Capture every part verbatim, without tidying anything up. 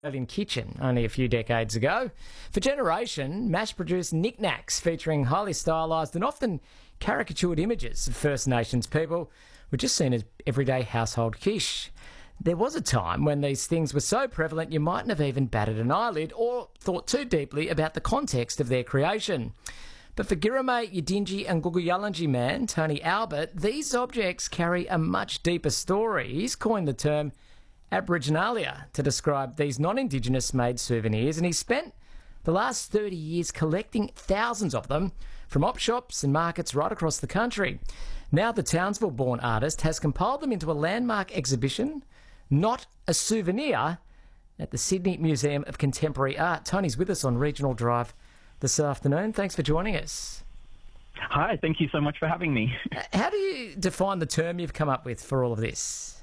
Australian kitchen only a few decades ago. For generation, mass-produced knickknacks featuring highly stylised and often caricatured images of First Nations people were just seen as everyday household quiche. There was a time when these things were so prevalent you mightn't have even batted an eyelid or thought too deeply about the context of their creation. But for Girramay, Yidinji and Guguyallanji man, Tony Albert, these objects carry a much deeper story. He's coined the term Aboriginalia to describe these non-Indigenous made souvenirs, and he spent the last thirty years collecting thousands of them from op shops and markets right across the country. Now the Townsville-born artist has compiled them into a landmark exhibition, not a souvenir, at the Sydney Museum of Contemporary Art. Tony's with us on Regional Drive this afternoon. Thanks for joining us. Hi, thank you so much for having me. How do you define the term you've come up with for all of this?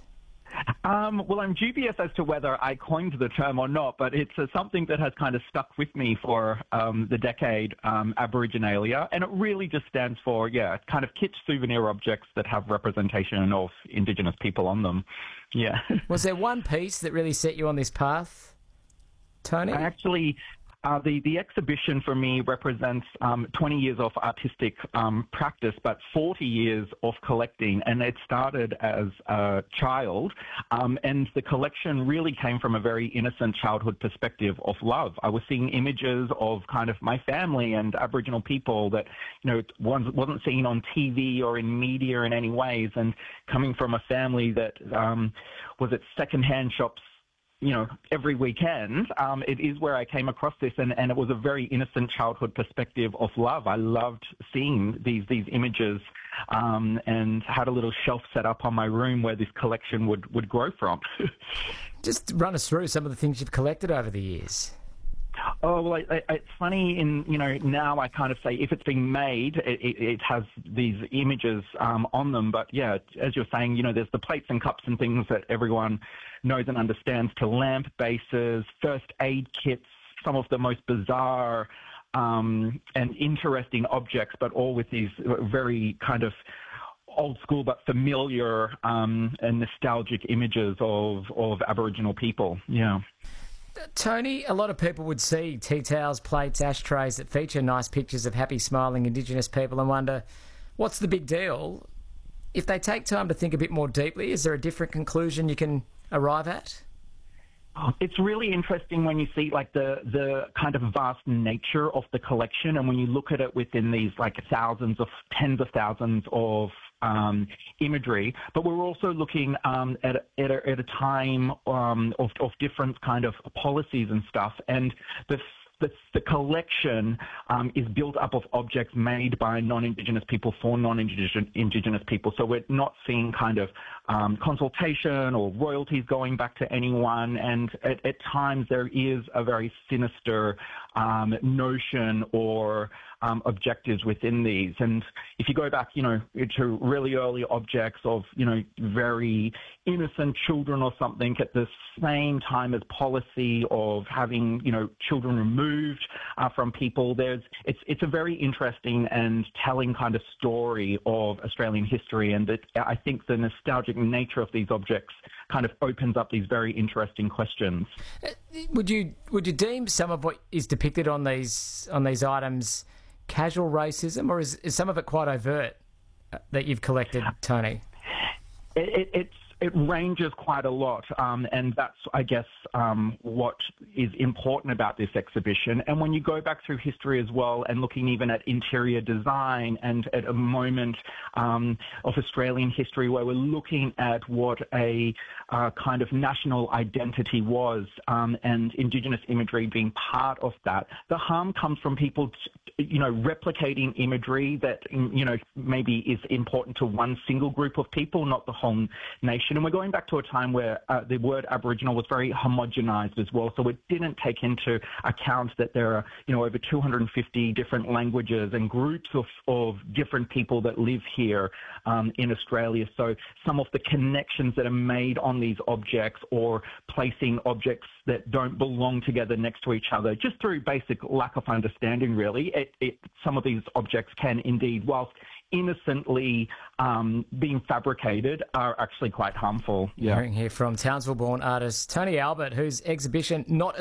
Um, well, I'm dubious as to whether I coined the term or not, but it's uh, something that has kind of stuck with me for um, the decade, um, Aboriginalia, and it really just stands for, yeah, kind of kitsch souvenir objects that have representation of Indigenous people on them. Yeah. Was there one piece that really set you on this path, Tony? I actually... Uh, the, the exhibition for me represents um, twenty years of artistic um, practice, but forty years of collecting. And it started as a child. Um, and the collection really came from a very innocent childhood perspective of love. I was seeing images of kind of my family and Aboriginal people that, you know, wasn't seen on T V or in media in any ways. And coming from a family that um, was at secondhand shops, you know, every weekend, um, it is where I came across this, and, and it was a very innocent childhood perspective of love. I loved seeing these these images, um, and had a little shelf set up on my room where this collection would, would grow from. Just run us through some of the things you've collected over the years. Oh, well, I, I, it's funny, in, you know, now I kind of say if it's being made, it, it, it has these images um, on them. But yeah, as you're saying, you know, there's the plates and cups and things that everyone knows and understands, to lamp bases, first aid kits, some of the most bizarre um, and interesting objects, but all with these very kind of old school but familiar um, and nostalgic images of, of Aboriginal people. Yeah. Tony, a lot of people would see tea towels, plates, ashtrays that feature nice pictures of happy, smiling Indigenous people and wonder, what's the big deal? If they take time to think a bit more deeply, is there a different conclusion you can arrive at? It's really interesting when you see like the, the kind of vast nature of the collection, and when you look at it within these like thousands of, tens of thousands of um, imagery, but we're also looking um, at, a, at, a, at a time um, of, of different kind of policies and stuff, and the The, the collection um, is built up of objects made by non-Indigenous people for non-Indigenous Indigenous people. So we're not seeing kind of um, consultation or royalties going back to anyone. And at, at times there is a very sinister um, notion or um, objectives within these. And if you go back, you know, to really early objects of, you know, very innocent children or something at the same time as policy of having, you know, children removed uh, from people, there's it's it's a very interesting and telling kind of story of Australian history, and that I think the nostalgic nature of these objects kind of opens up these very interesting questions. Uh, would you would you deem some of what is depicted on these on these items casual racism, or is, is some of it quite overt uh, that you've collected, Tony? It, it, it's It ranges quite a lot, um, and that's, I guess, um, what is important about this exhibition. And when you go back through history as well, and looking even at interior design and at a moment um, of Australian history where we're looking at what a uh, kind of national identity was, um, and Indigenous imagery being part of that, the harm comes from people, you know, replicating imagery that, you know, maybe is important to one single group of people, not the whole nation. And we're going back to a time where uh, the word Aboriginal was very homogenized as well. So it didn't take into account that there are, you know, over two hundred fifty different languages and groups of, of different people that live here um, in Australia. So some of the connections that are made on these objects, or placing objects that don't belong together next to each other, just through basic lack of understanding, really, it, it, some of these objects can indeed, whilst innocently um, being fabricated are actually quite harmful. Yeah. Hearing here from Townsville-born artist Tony Albert, whose exhibition Not